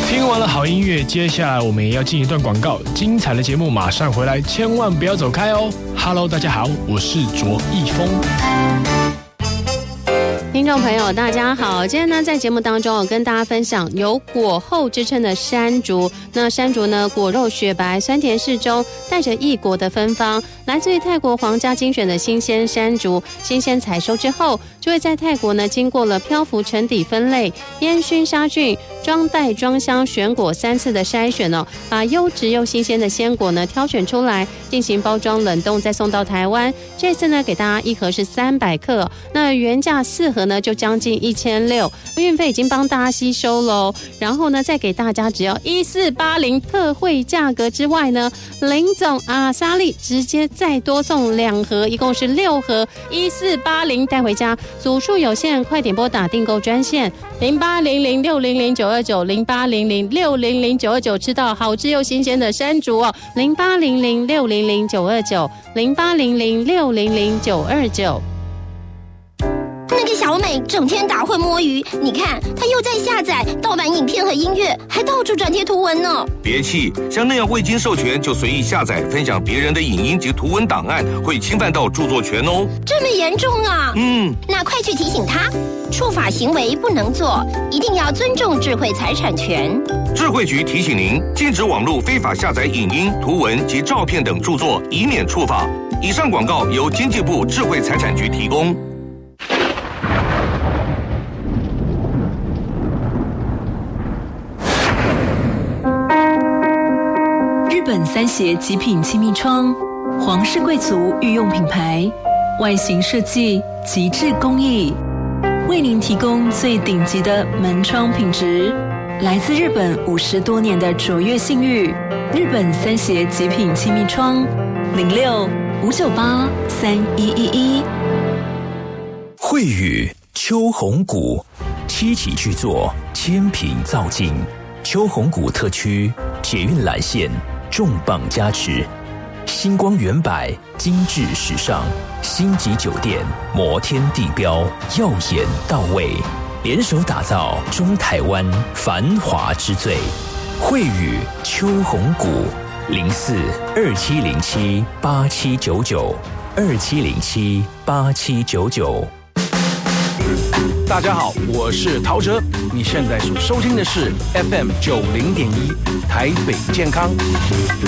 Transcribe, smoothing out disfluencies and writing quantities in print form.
听完了好音乐，接下来我们也要进一段广告，精彩的节目马上回来，千万不要走开哦。Hello， 大家好，我是卓一峰。 听众朋友大家好，今天呢在节目当中我跟大家分享有果后之称的山竹。那山竹呢果肉雪白，酸甜适中，带着异国的芬芳，来自于泰国皇家精选的新鲜山竹，新鲜采收之后就会在泰国呢经过了漂浮沉底分类、烟熏杀菌、装袋装箱、选果3次的筛选哦，把优质又新鲜的鲜果呢挑选出来，进行包装冷冻，再送到台湾。这次呢给大家一盒是300克，那原价4盒呢就将近1600，运费已经帮大家吸收喽。然后呢再给大家只要1480特惠价格之外呢，林总阿莎莉直接再多送2盒，一共是6盒1480带回家。组数有限，快点拨打订购专线0800600929，0800600929，吃到好吃又新鲜的山竹哦，0800600929，0800600929。 那个小美整天打混摸鱼，你看她又在下载盗版影片和音乐，还到处转贴图文呢。 别气，像那样未经授权就随意下载分享别人的影音及图文档案，会侵犯到著作权哦。 这么严重啊？那快去提醒她，触法行为不能做，一定要尊重智慧财产权。 智慧局提醒您，禁止网络非法下载影音、图文及照片等著作，以免触法。以上广告由经济部智慧财产局提供。 日本三协极品气密窗，皇室贵族御用品牌，外形设计极致工艺，为您提供最顶级的门窗品质。来自日本50多年的卓越信誉，日本三协极品气密窗，06-598-3111。 惠宇秋红谷7期巨作，千品造景，秋红谷特区捷运蓝线重磅加持，星光远百精致时尚，星级酒店摩天地标耀眼到位，联手打造中台湾繁华之最。惠宇秋红谷04-2707-8799，2707-8799。 大家好，我是陶喆，你现在所收听的是 FM 90.1台北健康。